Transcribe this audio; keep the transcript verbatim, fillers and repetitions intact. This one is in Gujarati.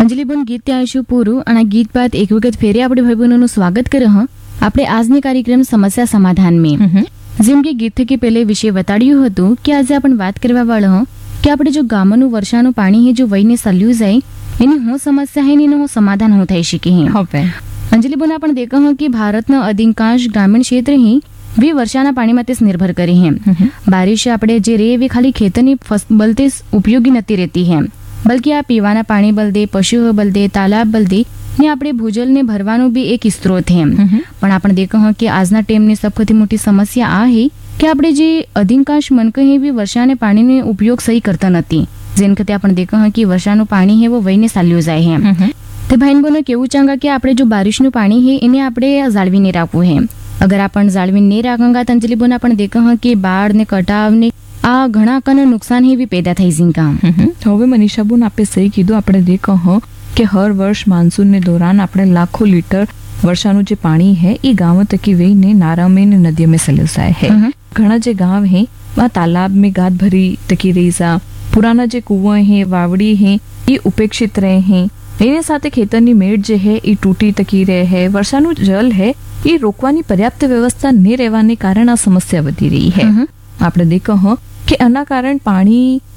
અંજલિ બોન ગીત ત્યાં આવીશું પૂરું અને આ ગીત બાદ એક વખત ફેરી આપણે ભાઈ બહેનોનું સ્વાગત કરે હ આપણે આજની કાર્યક્રમ સમસ્યા સમાધાન में જેમ કે ગીત થકી પહેલે વિશે બતાડ્યું હતું કે આજે આપણે વાત કરવા વાળા હ કે આપણે જો ગામનું વર્ષાનું પાણી હે જો વહીને સલ્યું જાય એની હું સમસ્યા હે એનું સમાધાન હું થઈ શકી હે હવે અંજલિ બોન આપણે દેખા હ કે ભારતના અધિકાંશ ગ્રામીણ ક્ષેત્ર ही वे वर्षाના પાણી માટે નિર્ભર કરી હે બારિશ આપણે જે રે વે ખાલી ખેતરની બલતે ઉપયોગી નથી રહેતી હે બલકી આ પીવાના પાણી બલદે પશુઓ બલદે તાલાબ બલદે ને આપણે ભૂજલને ભરવાનું બી એક સ્ત્રોત હે પણ આપણે દેખા હ કે આજના ટાઈમની સૌથી મોટી સમસ્યા આ હે કે આપણે જે અધિકાંશ મનક હે વી વર્ષાને પાણીનો ઉપયોગ સહી કરતા નથી જેન કતે આપણે દેખા હ કે વર્ષાનું પાણી હે વો વહીને સાલ્યું જાય હે તે ભાઈન બોનો કેવું ચાંગા કે આપણે જો બારિશનું પાણી હે એને આપણે જાળવીને રાખવું હે અગર આપણ જાળવીને નહીં રાખંગા તો અંજલિ બોન આપણે દેખા હ કે બાળ ને કટાવ ને આ ઘણા કને નુકસાન હે બી પેદા થઈ જીંકા હવે મનીષા બોન આપે સહી કીધું આપણે દેખા હ કે હર વર્ષ मानसून ने दौरान આપણે लाखों लीटर वर्षाનું જે પાણી है ये गांव तक वहीने नारा में ने नदियों में सलसाए है घना जे गांव है वहाँ तालाब में गाद भरी तकी रही सा पुराना जे कुआं है वावड़ी है ये उपेक्षित रहे हैं एने साथे खेतरनी मेड़ जे है ये टूटी तकी रहे है वर्षाનું जल है ये रोकવાની પર્યાપ્ત વ્યવસ્થા ન રહેવાને કારણે આ સમસ્યા વધી રહી है આપણે દેખો હ કે આના કારણ પાણી